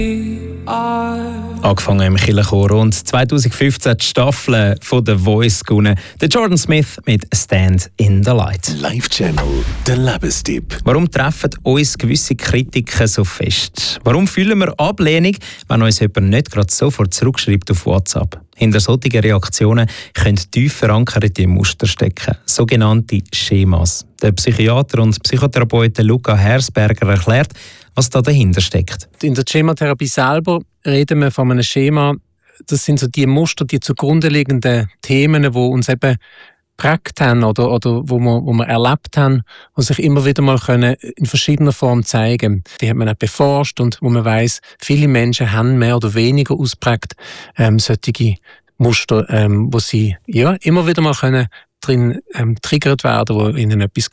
Angefangen im Kirchenchor und 2015 die Staffel von The Voice gewonnen. Der Jordan Smith mit Stand in the Light. Live Channel, der Lebenstipp. Warum treffen uns gewisse Kritiken so fest? Warum fühlen wir Ablehnung, wenn uns jemand nicht gerade sofort zurückschreibt auf WhatsApp? Hinter solchen Reaktionen können tief verankerte Muster stecken, sogenannte Schemas. Der Psychiater und Psychotherapeut Luca Hersberger erklärt, was da dahinter steckt. In der Schematherapie selber reden wir von einem Schema. Das sind so die Muster, die zugrunde liegenden Themen, die uns eben geprägt haben oder wo wir erlebt haben, die sich immer wieder mal in verschiedener Form zeigen. Die hat man auch beforscht und wo man weiss, viele Menschen haben mehr oder weniger ausprägt solche Muster, wo sie immer wieder mal drin triggert werden, wo ihnen etwas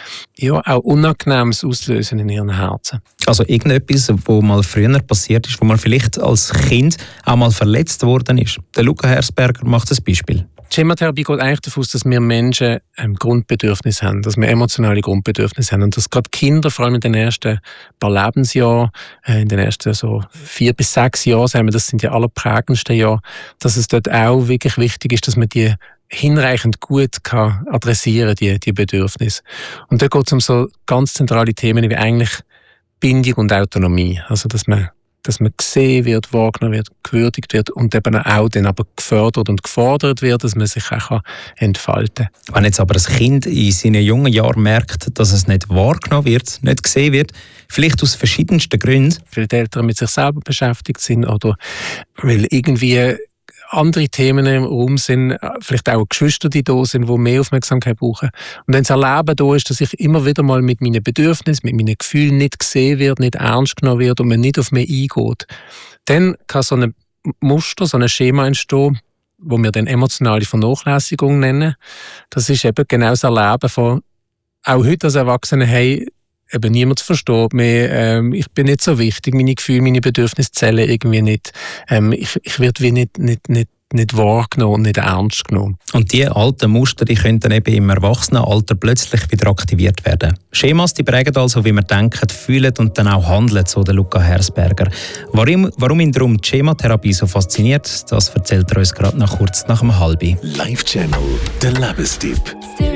auch Unangenehmes auslösen in ihren Herzen. Also irgendetwas, wo mal früher passiert ist, wo man vielleicht als Kind auch mal verletzt worden ist. Der Luca Hersberger macht ein Beispiel. Die Schematherapie geht eigentlich davon aus, dass wir Menschen Grundbedürfnisse haben, dass wir emotionale Grundbedürfnisse haben und dass gerade Kinder, vor allem in den ersten paar Lebensjahren, in den ersten so 4 bis 6 Jahren, sagen wir, das sind die allerprägendsten Jahre, dass es dort auch wirklich wichtig ist, dass man die hinreichend gut kann adressieren, die Bedürfnisse. Und da geht es um so ganz zentrale Themen wie eigentlich Bindung und Autonomie. Also, dass man gesehen wird, wahrgenommen wird, gewürdigt wird und eben auch dann aber gefördert und gefordert wird, dass man sich auch entfalten kann. Wenn jetzt aber ein Kind in seinen jungen Jahren merkt, dass es nicht wahrgenommen wird, nicht gesehen wird, vielleicht aus verschiedensten Gründen. Weil die Eltern mit sich selber beschäftigt sind oder weil irgendwie andere Themen im Raum sind, vielleicht auch Geschwister, die da sind, die mehr Aufmerksamkeit brauchen. Und wenn das Erleben da ist, dass ich immer wieder mal mit meinen Bedürfnissen, mit meinen Gefühlen nicht gesehen wird, nicht ernst genommen wird und man nicht auf mich eingeht, dann kann so ein Muster, so ein Schema entstehen, wo wir dann emotionale Vernachlässigung nennen. Das ist eben genau das Erleben von, auch heute als Erwachsene, hey, eben niemand versteht mich, ich bin nicht so wichtig, meine Gefühle, meine Bedürfnisse zählen irgendwie nicht, ich werde wie nicht wahrgenommen und nicht ernst genommen. Und diese alten Muster, die können dann eben im Erwachsenenalter plötzlich wieder aktiviert werden. Schemas, die prägen also, wie wir denken, fühlen und dann auch handeln, so der Luca Hersberger. Warum ihn darum die Schematherapie so fasziniert, das erzählt er uns gerade noch kurz nach dem Halbi. Live Channel, der Lebenstipp.